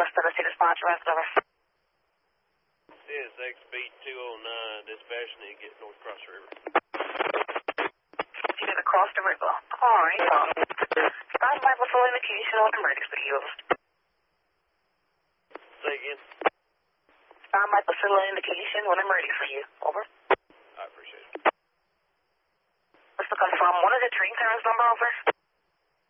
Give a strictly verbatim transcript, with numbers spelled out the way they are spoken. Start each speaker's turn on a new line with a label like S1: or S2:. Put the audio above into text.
S1: Northwest Tennessee response, rest over.
S2: C S X B two oh nine, dispatch need to get North Cross River.
S1: You gotta cross the river. Alright. Stand by for full indication when I'm ready for you.
S2: Say again.
S1: Stand by for full indication when I'm ready for you.